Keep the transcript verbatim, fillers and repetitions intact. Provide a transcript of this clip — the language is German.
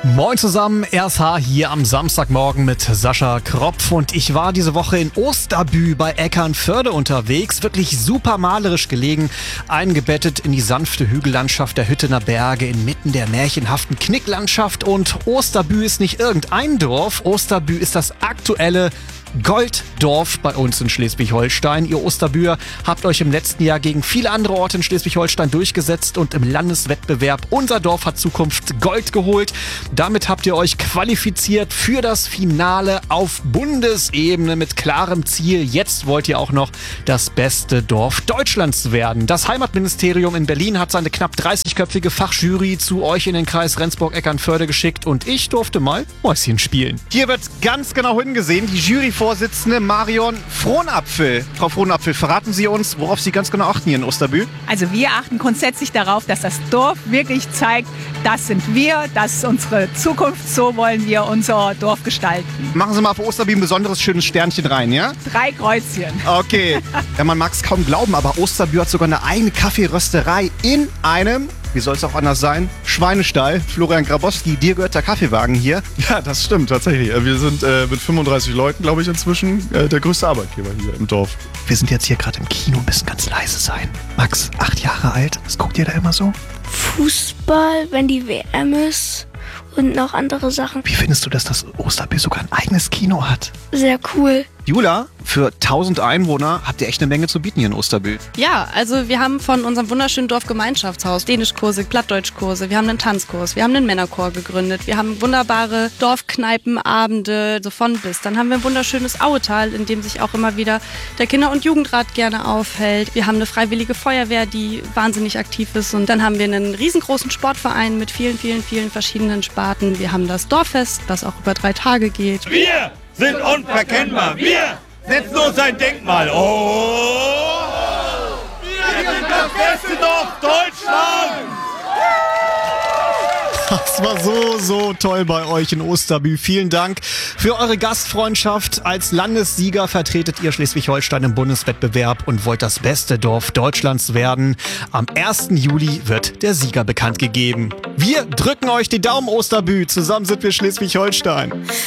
Moin zusammen, R S H hier am Samstagmorgen mit Sascha Kropf und ich war diese Woche in Osterbü bei Eckernförde unterwegs, wirklich super malerisch gelegen, eingebettet in die sanfte Hügellandschaft der Hüttener Berge inmitten der märchenhaften Knicklandschaft. Und Osterbü ist nicht irgendein Dorf, Osterbü ist das aktuelle Golddorf bei uns in Schleswig-Holstein. Ihr Osterbüer habt euch im letzten Jahr gegen viele andere Orte in Schleswig-Holstein durchgesetzt und im Landeswettbewerb Unser Dorf hat Zukunft Gold geholt. Damit habt ihr euch qualifiziert für das Finale auf Bundesebene mit klarem Ziel. Jetzt wollt ihr auch noch das beste Dorf Deutschlands werden. Das Heimatministerium in Berlin hat seine knapp dreißigköpfige Fachjury zu euch in den Kreis Rendsburg-Eckernförde geschickt und ich durfte mal Mäuschen spielen. Hier wird ganz genau hingesehen. Die Jury Vorsitzende Marion Frohnapfel. Frau Frohnapfel, verraten Sie uns, worauf Sie ganz genau achten hier in Osterbü? Also wir achten grundsätzlich darauf, dass das Dorf wirklich zeigt, das sind wir, das ist unsere Zukunft, so wollen wir unser Dorf gestalten. Machen Sie mal für Osterbü ein besonderes schönes Sternchen rein, ja? Drei Kreuzchen. Okay. Ja, man mag es kaum glauben, aber Osterbü hat sogar eine eigene Kaffeerösterei in einem, wie soll es auch anders sein, Schweinestall. Florian Grabowski, dir gehört der Kaffeewagen hier. Ja, das stimmt tatsächlich. Wir sind äh, mit fünfunddreißig Leuten, glaube ich, inzwischen äh, der größte Arbeitgeber hier im Dorf. Wir sind jetzt hier gerade im Kino, müssen ganz leise sein. Max, acht Jahre alt, was guckt ihr da immer so? Fußball, wenn die W M ist und noch andere Sachen. Wie findest du, dass das Osterbü sogar ein eigenes Kino hat? Sehr cool. Jula, für tausend Einwohner habt ihr echt eine Menge zu bieten hier in Osterbü. Ja, also wir haben von unserem wunderschönen Dorfgemeinschaftshaus Dänischkurse, Plattdeutschkurse, wir haben einen Tanzkurs, wir haben einen Männerchor gegründet, wir haben wunderbare Dorfkneipenabende, so von bis. Dann haben wir ein wunderschönes Auetal, in dem sich auch immer wieder der Kinder- und Jugendrat gerne aufhält. Wir haben eine freiwillige Feuerwehr, die wahnsinnig aktiv ist. Und dann haben wir einen riesengroßen Sportverein mit vielen, vielen, vielen verschiedenen Sparten. Wir haben das Dorffest, das auch über drei Tage geht. Wir sind unverkennbar. Wir setzen uns ein Denkmal. Oh! Wir sind das beste Dorf Deutschlands! Das war so, so toll bei euch in Osterbü. Vielen Dank für eure Gastfreundschaft. Als Landessieger vertretet ihr Schleswig-Holstein im Bundeswettbewerb und wollt das beste Dorf Deutschlands werden. Am ersten Juli wird der Sieger bekannt gegeben. Wir drücken euch die Daumen, Osterbü. Zusammen sind wir Schleswig-Holstein.